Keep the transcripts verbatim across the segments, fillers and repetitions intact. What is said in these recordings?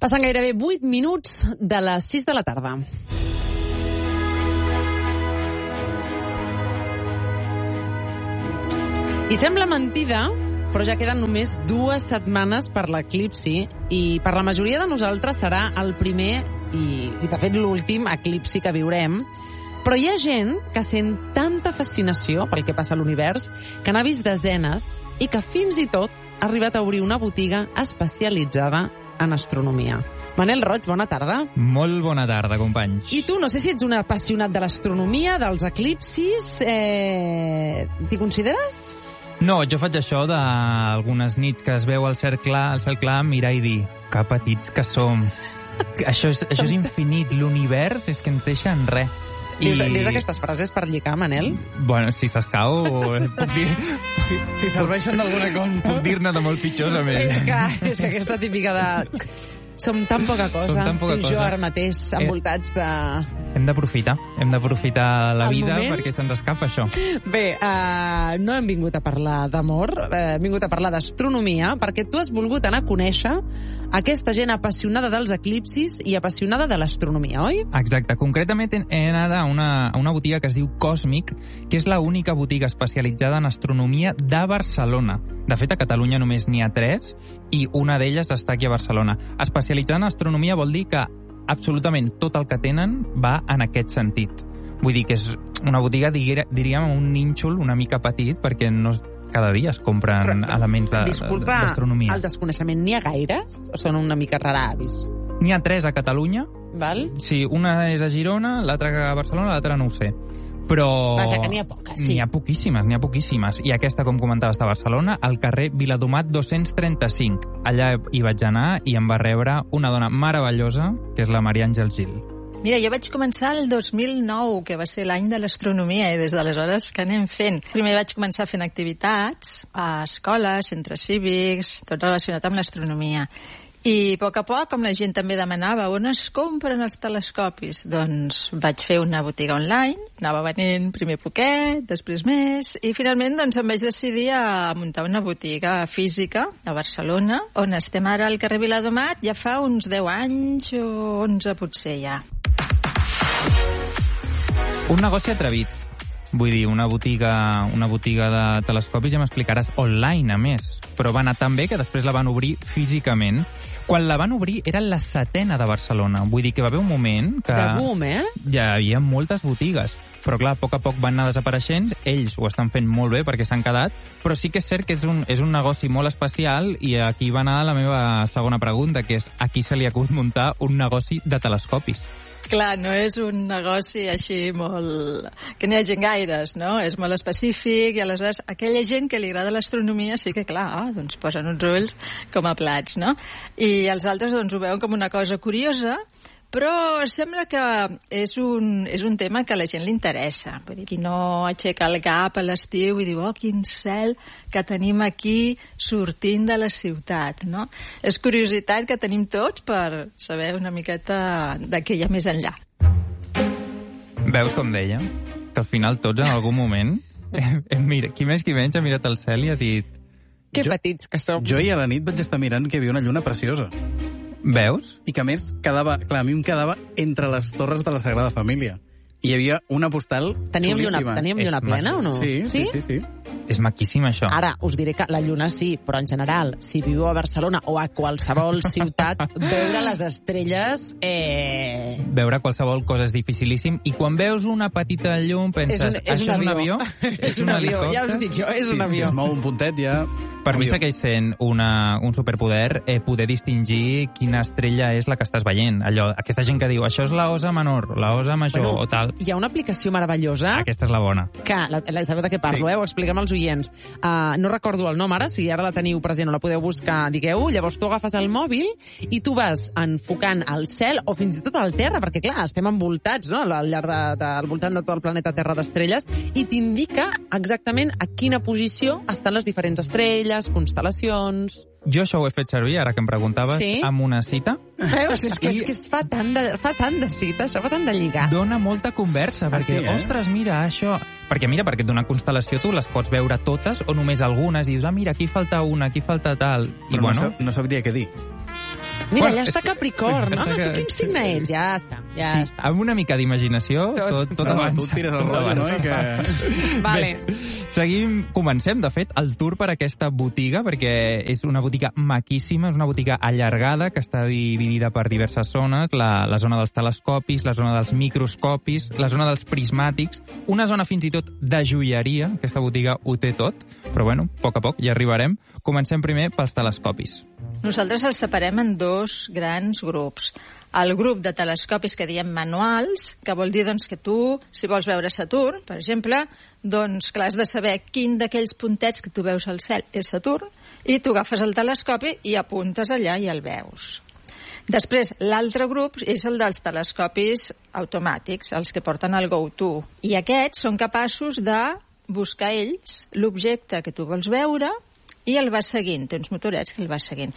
Passen gairebé vuit minuts de les sis de la tarda. I sembla mentida, però ja queden només dues setmanes per l'eclipsi i per la majoria de nosaltres serà el primer i, i de fet l'últim eclipsi que viurem. Però hi ha gent que sent tanta fascinació pel que passa a l'univers que n'ha vist desenes i que fins i tot ha arribat a obrir una botiga especialitzada en astronomia. Manel Roig, bona tarda. Molt bona tarda, companys. I tu, no sé si ets un apassionat de l'astronomia, dels eclipsis, eh... t'hi consideres? No, jo faig això d'algunes nits que es veu al cel clar, al cel clar, mirar i dir, que petits que som. Això és, això és infinit, l'univers és que ens deixa en res. I... Dius, dius aquestes frases per lligar, Manel? Bueno, si s'escau, puc dir... Si, si serveixen d'alguna cosa, puc dir-ne de molt pitjors, a més. És que, és que aquesta típica de... Som tan poca cosa, tan poca tu i jo ara mateix, envoltats de... Hem d'aprofitar, hem d'aprofitar la El vida moment. perquè se'ns escapa això. Bé, uh, no hem vingut a parlar d'amor, uh, hem vingut a parlar d'astronomia, perquè tu has volgut anar a conèixer aquesta gent apassionada dels eclipsis i apassionada de l'astronomia, oi? Exacte. Concretament he anat a una, a una botiga que es diu Còsmic, que és l'única botiga especialitzada en astronomia de Barcelona. De fet, a Catalunya només n'hi ha tres i una d'elles està aquí a Barcelona. Especialitzada en astronomia vol dir que absolutament tot el que tenen va en aquest sentit. Vull dir que és una botiga, diríem, un nínxol una mica petit, perquè no cada dia es compren Però, elements de, disculpa, d'astronomia. El desconeixement, n'hi ha gaires? O són una mica raravis? N'hi ha tres a Catalunya. Val? Sí, una és a Girona, l'altra a Barcelona, l'altra no ho sé. Però... Vaja, que n'hi ha poques, sí. N'hi ha poquíssimes, n'hi ha poquíssimes. I aquesta, com comentava, està a Barcelona, al carrer Viladomat dos-cents trenta-cinc. Allà hi vaig anar i em va rebre una dona meravellosa, que és la Maria Àngels Gil. Mira, jo vaig començar el dos mil nou, que va ser l'any de l'astronomia, i des d'aleshores que anem fent. Primer vaig començar fent activitats a escoles, centres cívics, tot relacionat amb l'astronomia. I a poc a poc, com la gent també demanava on es compren els telescopis, doncs vaig fer una botiga online, anava venent primer poquet, després més, i finalment doncs em vaig decidir a muntar una botiga física a Barcelona, on estem ara al carrer Viladomat ja fa uns deu anys o onze potser ja. Un negoci atrevit. Vull dir, una botiga, una botiga de telescopis, ja m'explicaràs, online, a més. Però va anar tan bé que després la van obrir físicament. Quan la van obrir era la setena de Barcelona. Vull dir que va haver un moment que... De boom, eh? Ja hi havia moltes botigues. Però clar, a poc a poc van anar desapareixent. Ells ho estan fent molt bé perquè s'han quedat. Però sí que és cert que és un, és un negoci molt especial i aquí va anar la meva segona pregunta, que és a qui se li ha acut muntar un negoci de telescopis? Clar, no és un negoci així molt... que n'hi hagi gaires, no? És molt específic i aleshores aquella gent que li agrada l'astronomia sí que, clar, ah, doncs posen uns ulls com a plats, no? I els altres doncs ho veuen com una cosa curiosa, però sembla que és un, és un tema que a la gent li interessa. Vull dir, qui no aixeca el cap a l'estiu i diu, oh, quin cel que tenim aquí sortint de la ciutat, no? És curiositat que tenim tots per saber una miqueta de què hi ha més enllà. Veus com deia? Que al final tots en algun moment, mira, qui més qui menys ha mirat el cel i ha dit... Que jo, petits que som. Jo ahir a la nit vaig estar mirant que hi havia una lluna preciosa. Veus? I que a més quedava, clar, a mi em quedava entre les torres de la Sagrada Família. I hi havia una postal teníem xulíssima. Lluna, teníem lluna És plena o no? Sí, sí, sí, sí. És maquíssim, això. Ara, us diré que la lluna sí, però en general, si viu a Barcelona o a qualsevol ciutat, veure les estrelles... Eh... Veure qualsevol cosa és dificilíssim. I quan veus una petita llum, penses, és un, és això un és un avió? És un avió, ja us dic jo, és sí, un avió. Si es mou un puntet ja... Per mi segueix sent una, un superpoder eh, poder distingir quina estrella és la que estàs veient. Allò, aquesta gent que diu, això és la osa menor, la osa major, bueno, o tal. Hi ha una aplicació meravellosa... Aquesta és la bona. Que, la, la, sabeu de què parlo, sí. eh? Ho expliquem als oients. Uh, no recordo el nom ara, si ara la teniu present o la podeu buscar, digueu, llavors tu agafes el mòbil i tu vas enfocant el cel o fins i tot el terra, perquè clar, estem envoltats, no?, al llarg de, de, al voltant de tot el planeta Terra d'estrelles, i t'indica exactament a quina posició estan les diferents estrelles, constel·lacions... Jo això ho he fet servir, ara que em preguntaves, sí? amb una cita. Veus? És que, és que es fa tant de, fa tant de cita, això fa tant de lligar. Dona molta conversa, perquè, ah, sí, eh? ostres, mira, això... Perquè, mira, perquè d'una constel·lació tu les pots veure totes o només algunes, i dius, ah, mira, aquí falta una, aquí falta tal... I, Però bueno, no, no sabria què dir. Mira, Bueno, ja està és que- Capricorn, no? està que- Tu quin signe ets? Ja està, ja Sí, està. amb una mica d'imaginació, tot, tot, tot No, avança. tu et tires el Tot rotllo, no? avança. I que... Vale. Bé, seguim, comencem, de fet, el tour per aquesta botiga, perquè és una botiga maquíssima, és una botiga allargada que està dividida per diverses zones, la, la zona dels telescopis, la zona dels microscopis, la zona dels prismàtics, una zona fins i tot de joieria, aquesta botiga ho té tot, però bueno, a poc a poc ja arribarem. Comencem primer pels telescopis. Nosaltres els separem en dos grans grups. El grup de telescopis que diem manuals, que vol dir doncs, que tu, si vols veure Saturn, per exemple, doncs clar, has de saber quin d'aquells puntets que tu veus al cel és Saturn, i tu agafes el telescopi i apuntes allà i el veus. Després, l'altre grup és el dels telescopis automàtics, els que porten el GoTo. I aquests són capaços de buscar ells l'objecte que tu vols veure i el vas seguint. Té uns motorets que el vas seguint.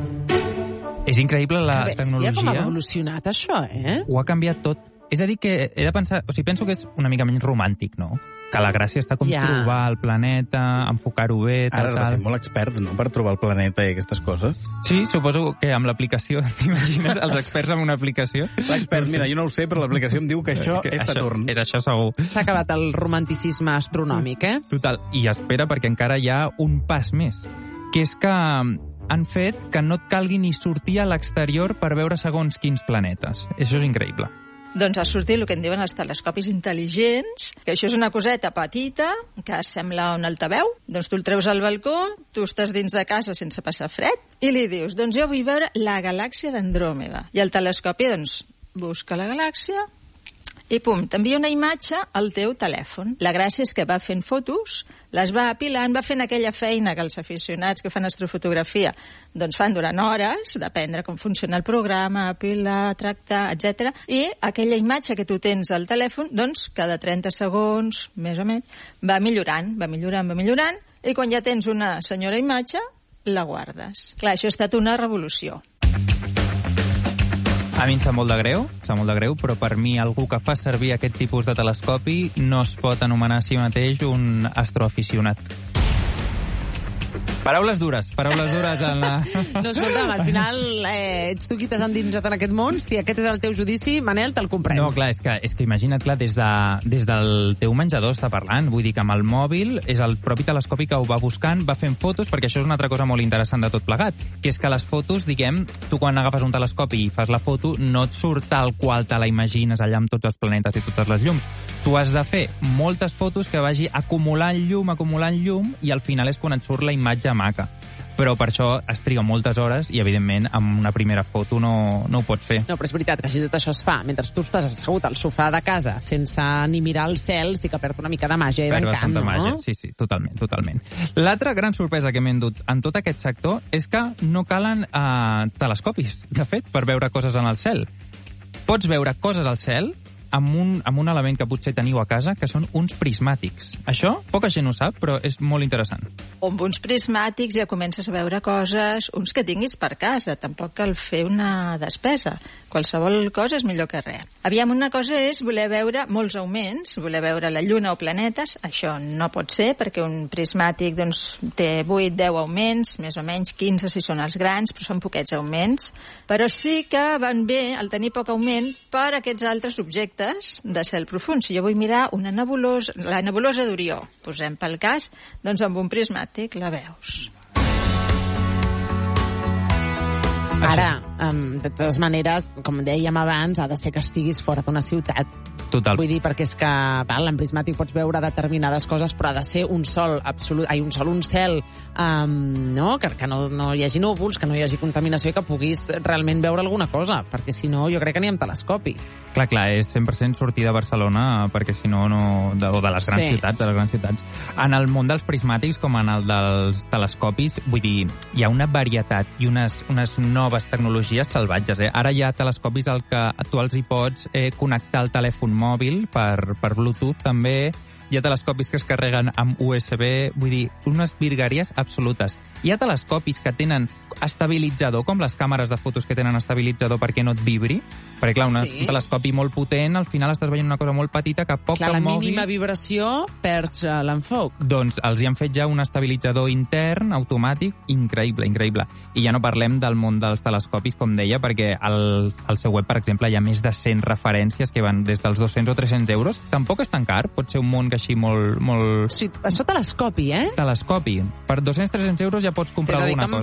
És increïble la Que bèstia, tecnologia. com ha evolucionat això, eh? Ho ha canviat tot. És a dir, que he de pensar... O sigui, penso que és una mica menys romàntic, no? Que la gràcia està com Ja. trobar el planeta, enfocar-ho bé, tal, Ara has de tal. ser molt expert, no?, per trobar el planeta i aquestes coses. Sí, suposo que amb l'aplicació, t'imagines, els experts amb una aplicació? L'expert, mira, jo no ho sé, però l'aplicació em diu que això Que és Saturn. És això segur. S'ha acabat el romanticisme astronòmic, eh? Total. I espera, perquè encara hi ha un pas més, que és que han fet que no et calgui ni sortir a l'exterior per veure segons quins planetes. Això és increïble. Doncs ha sortit el que en diuen els telescopis intel·ligents, que això és una coseta petita, que sembla un altaveu. Doncs tu el treus al balcó, tu estàs dins de casa sense passar fred, i li dius, doncs jo vull veure la galàxia d'Andròmeda. I el telescopi, doncs, busca la galàxia i pum, t'envia una imatge al teu telèfon. La gràcia és que va fent fotos, les va apilant, va fent aquella feina que els aficionats que fan astrofotografia doncs fan durant hores, d'aprendre com funciona el programa, apilar, tractar, etcètera. I aquella imatge que tu tens al telèfon, doncs cada trenta segons, més o menys, va millorant, va millorant, va millorant, i quan ja tens una senyora imatge, la guardes. Clar, això ha estat una revolució. A mi em sap molt de greu, sap molt de greu, però per mi algú que fa servir aquest tipus de telescopi no es pot anomenar a si mateix un astroaficionat. Paraules dures, paraules dures en la... No, escolta'm, al final eh, ets tu qui t'has endinsat en aquest món. Si aquest és el teu judici, Manel, te'l comprem. No, clar, és que, és que imagina't, clar, des, de, des del teu menjador està parlant. Vull dir que amb el mòbil és el propi telescopi que ho va buscant, va fent fotos, perquè això és una altra cosa molt interessant de tot plegat, que és que les fotos, diguem, tu quan agafes un telescopi i fas la foto, no et surt tal qual te la imagines allà amb tots els planetes i totes les llums. Tu has de fer moltes fotos que vagi acumulant llum, acumulant llum, i al final és quan et surt la imatge maca. Però per això es triga moltes hores i, evidentment, amb una primera foto no, no ho pots fer. No, però és veritat que si tot això es fa mentre tu estàs assegut al sofà de casa sense ni mirar el cel, sí que perd una mica de màgia i Perd d'encant, bastanta no? màgia. Sí, sí, totalment, totalment. L'altra gran sorpresa que m'he endut en tot aquest sector és que no calen eh, telescopis, de fet, per veure coses en el cel. Pots veure coses al cel amb un, amb un element que potser teniu a casa, que són uns prismàtics. Això, poca gent ho sap, però és molt interessant. Amb uns prismàtics ja comences a veure coses, uns que tinguis per casa, tampoc cal fer una despesa. Qualsevol cosa és millor que res. Aviam, una cosa és voler veure molts augments, voler veure la Lluna o planetes, això no pot ser, perquè un prismàtic doncs, té vuit deu augments, més o menys quinze si són els grans, però són poquets augments. Però sí que van bé el tenir poc augment per aquests altres objectes de cel profund. Si jo vull mirar una nebulosa, la nebulosa d'Orió, posem pel cas, doncs amb un prismàtic la veus. Ara, um, de totes maneres, com dèiem abans, ha de ser que estiguis fora d'una ciutat. Total. Vull dir, perquè és que, val, en prismàtic pots veure determinades coses, però ha de ser un sol absolut, ai, un sol, un cel, um, no? Que, que no, no hi hagi núvols, que no hi hagi contaminació i que puguis realment veure alguna cosa, perquè si no, jo crec que ni amb telescopi. Clar, clar, és cent per cent sortir de Barcelona, perquè si no, no de, o de les grans Sí. ciutats, de les grans ciutats. En el món dels prismàtics, com en el dels telescopis, vull dir, hi ha una varietat i unes, unes noves tecnologies salvatges. Eh? Ara hi ha telescopis al que tu els hi pots eh, connectar el telèfon mòbil per, per Bluetooth també, hi ha telescopis que es carreguen amb U S B, vull dir, unes virgueries absolutes. Hi ha telescopis que tenen estabilitzador, com les càmeres de fotos que tenen estabilitzador perquè no et vibri, perquè clar, una, Sí. un telescopi molt potent, al final estàs veient una cosa molt petita que poc Clar, que la moguis... mínima vibració perds eh, l'enfoc. Doncs els hi han fet ja un estabilitzador intern, automàtic, increïble, increïble. I ja no parlem del món dels telescopis, com deia, perquè al, al seu web, per exemple, hi ha més de cent referències que van des dels dos-cents o tres-cents euros. Tampoc és tan car, pot ser un món que així molt... molt... Sí, això telescopi, eh? telescopi. Per dos-cents o tres-cents euros ja pots comprar T'he de dir alguna que cosa.